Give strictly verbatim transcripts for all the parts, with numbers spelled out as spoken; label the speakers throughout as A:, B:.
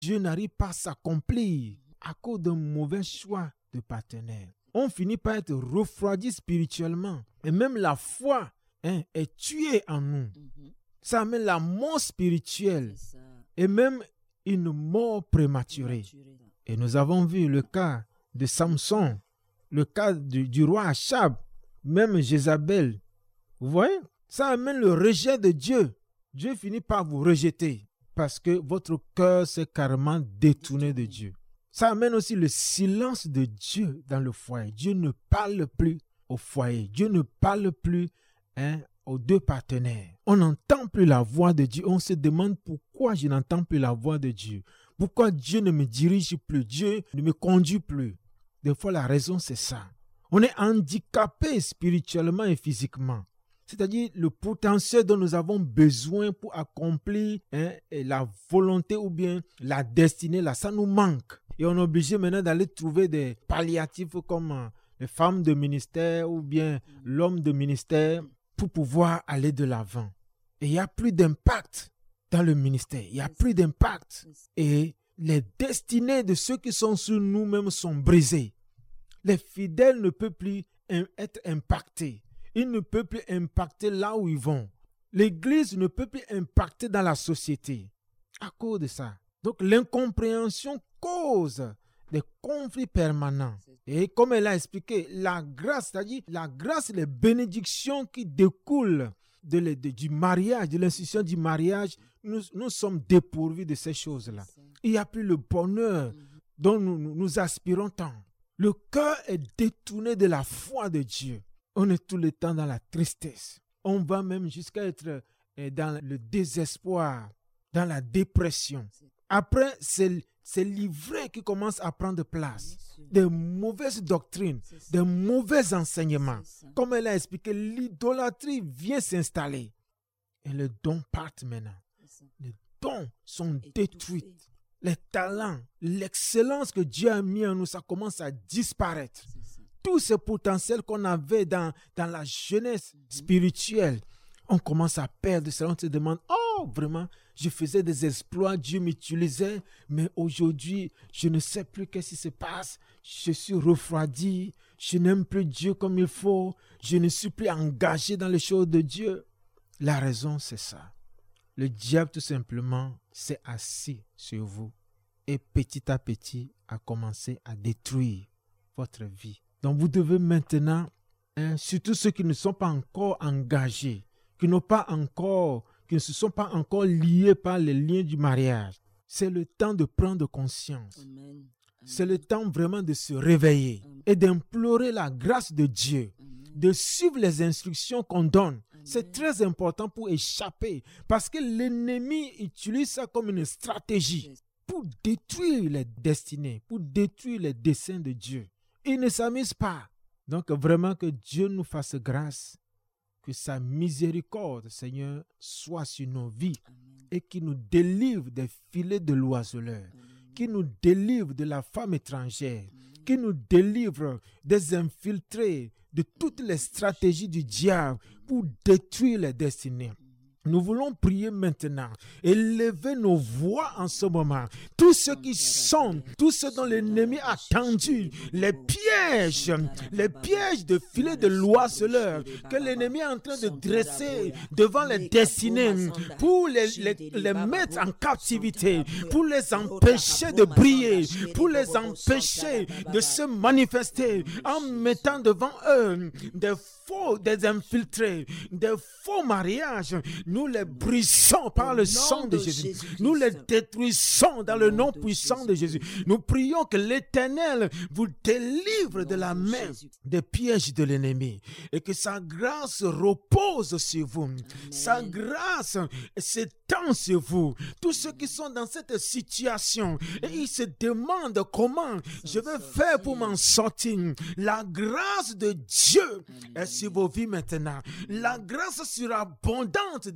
A: Dieu n'arrive pas à s'accomplir à cause d'un mauvais choix de partenaire. On finit par être refroidi spirituellement. Et même la foi hein, est tuée en nous. Mm-hmm. Ça amène la mort spirituelle et même une mort prématurée. Et nous avons vu le cas de Samson, le cas du, du roi Achab, même Jézabel. Vous voyez? Ça amène le rejet de Dieu. Dieu finit par vous rejeter parce que votre cœur s'est carrément détourné de Dieu. Ça amène aussi le silence de Dieu dans le foyer. Dieu ne parle plus au foyer. Dieu ne parle plus hein, aux deux partenaires. On n'entend plus la voix de Dieu. On se demande pourquoi je n'entends plus la voix de Dieu. Pourquoi Dieu ne me dirige plus. Dieu ne me conduit plus. Des fois, la raison, c'est ça. On est handicapé spirituellement et physiquement. C'est-à-dire le potentiel dont nous avons besoin pour accomplir hein, la volonté ou bien la destinée, là, ça nous manque. Et on est obligé maintenant d'aller trouver des palliatifs comme euh, les femmes de ministère ou bien l'homme de ministère pour pouvoir aller de l'avant. Et il n'y a plus d'impact dans le ministère. Il n'y a plus d'impact. Et les destinées de ceux qui sont sur nous-mêmes sont brisées. Les fidèles ne peuvent plus être impactés. Ils ne peuvent plus impacter là où ils vont. L'Église ne peut plus impacter dans la société à cause de ça. Donc l'incompréhension cause des conflits permanents. Et comme elle a expliqué, la grâce, c'est-à-dire la grâce et les bénédictions qui découlent de, de, du mariage, de l'institution du mariage, nous, nous sommes dépourvus de ces choses-là. Il n'y a plus le bonheur dont nous, nous, nous aspirons tant. Le cœur est détourné de la foi de Dieu. On est tout le temps dans la tristesse. On va même jusqu'à être dans le désespoir, dans la dépression. Après, c'est, c'est l'ivraie qui commence à prendre place. Des mauvaises doctrines, des mauvais enseignements. Comme elle a expliqué, l'idolâtrie vient s'installer. Et les dons partent maintenant. Les dons sont détruits. Les talents, l'excellence que Dieu a mis en nous, ça commence à disparaître. Tout ce potentiel qu'on avait dans, dans la jeunesse spirituelle, on commence à perdre cela. On se demande, oh, vraiment, je faisais des exploits, Dieu m'utilisait, mais aujourd'hui, je ne sais plus qu'est-ce qui se passe. Je suis refroidi, je n'aime plus Dieu comme il faut, je ne suis plus engagé dans les choses de Dieu. La raison, c'est ça. Le diable, tout simplement, s'est assis sur vous et petit à petit a commencé à détruire votre vie. Donc, vous devez maintenant, hein, surtout ceux qui ne sont pas encore engagés, qui n'ont pas encore, qui ne se sont pas encore liés par les liens du mariage, c'est le temps de prendre conscience. Amen. C'est le temps vraiment de se réveiller Amen. Et d'implorer la grâce de Dieu, Amen. De suivre les instructions qu'on donne. Amen. C'est très important pour échapper parce que l'ennemi utilise ça comme une stratégie pour détruire les destinées, pour détruire les desseins de Dieu. Il ne s'amuse pas. Donc vraiment que Dieu nous fasse grâce, que sa miséricorde, Seigneur, soit sur nos vies. Amen. Et qu'il nous délivre des filets de l'oiseleur, qu'il nous délivre de la femme étrangère, Amen. Qu'il nous délivre des infiltrés, de toutes les stratégies du diable pour détruire les destinées. Nous voulons prier maintenant, élever nos voix en ce moment. Tous ceux qui sont, tous ceux dont l'ennemi a tendu, les pièges, les pièges de filets de l'oiseleur que l'ennemi est en train de dresser devant les destinées pour les, les, les mettre en captivité, pour les empêcher de briller, pour les empêcher de se manifester en mettant devant eux des faux, des infiltrés, des faux mariages. Nous les brisons par le sang de Jésus. Nous les détruisons dans le nom puissant de Jésus. Nous prions que l'Éternel vous délivre de la main des pièges de l'ennemi et que sa grâce repose sur vous. Sa grâce s'étend sur vous. Tous ceux qui sont dans cette situation et ils se demandent comment je vais faire pour m'en sortir. La grâce de Dieu est sur vos vies maintenant. La grâce surabondante de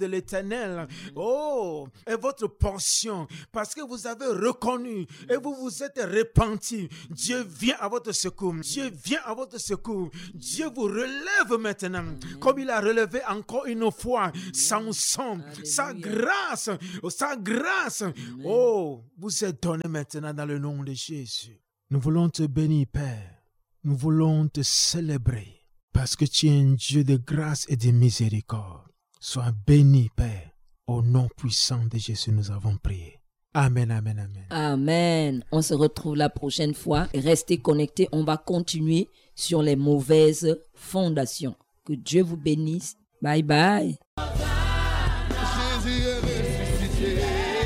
A: de l'Éternel, oh, est votre portion, parce que vous avez reconnu et vous vous êtes repenti. Dieu vient à votre secours. Dieu vient à votre secours. Dieu vous relève maintenant, Amen. Comme il a relevé encore une fois Samson. Sa grâce, sa grâce, Amen. Oh, vous êtes donné maintenant dans le nom de Jésus. Nous voulons te bénir, Père. Nous voulons te célébrer parce que tu es un Dieu de grâce et de miséricorde. Sois béni, Père. Au nom puissant de Jésus, nous avons prié. Amen, amen, amen.
B: Amen. On se retrouve la prochaine fois. Restez connectés. On va continuer sur les mauvaises fondations. Que Dieu vous bénisse. Bye bye.
C: Jésus est ressuscité.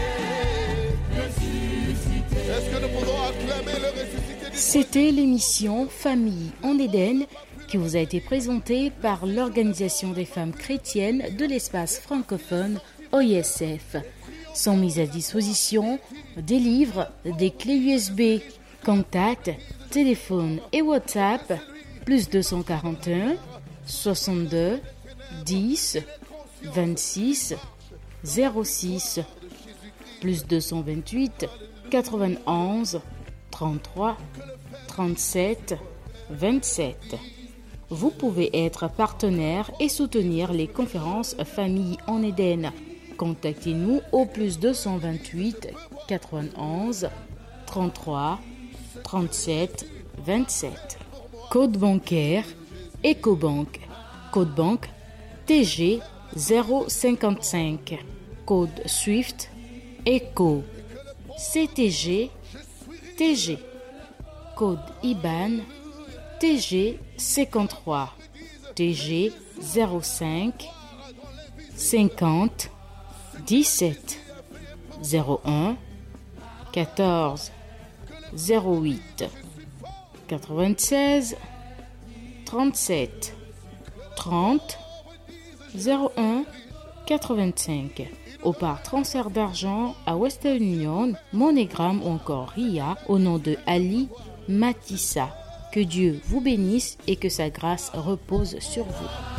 C: Est-ce que nous pouvons acclamer le ressuscité?
D: C'était l'émission Famille en Éden qui vous a été présentée par l'Organisation des femmes chrétiennes de l'espace francophone O I S F. Sont mises à disposition des livres, des clés U S B, contacts, téléphone et WhatsApp, plus deux cent quarante et un, soixante-deux, dix, vingt-six, zéro six, plus deux cent vingt-huit, quatre-vingt-onze, trente-trois, trente-sept, vingt-sept. Vous pouvez être partenaire et soutenir les conférences Famille en Éden. Contactez-nous au plus deux cent vingt-huit, quatre-vingt-onze, trente-trois, trente-sept, vingt-sept. Code bancaire Ecobank. Code banque T G zéro cinquante-cinq. Code Swift Eco. C T G T G. Code I B A N T G cinquante-trois. T G zéro cinq cinquante dix-sept zéro un quatorze zéro huit quatre-vingt-seize trente-sept trente zéro un quatre-vingt-cinq. Ou par transfert d'argent à Western Union, MoneyGram ou encore R I A au nom de Ali Matissa. Que Dieu vous bénisse et que sa grâce repose sur vous.